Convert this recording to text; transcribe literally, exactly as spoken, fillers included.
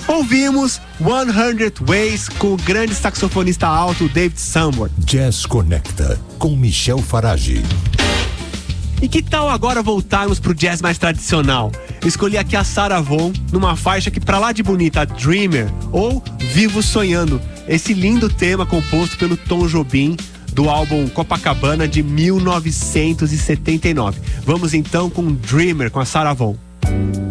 Ouvimos cem Ways com o grande saxofonista alto David Sanborn. Jazz Conecta com Michel Farage. E que tal agora voltarmos pro jazz mais tradicional? Eu escolhi aqui a Sarah Vaughan numa faixa que pra lá de bonita, Dreamer, ou Vivo Sonhando. Esse lindo tema composto pelo Tom Jobim, do álbum Copacabana de mil novecentos e setenta e nove. Vamos então com Dreamer, com a Sarah Vaughan.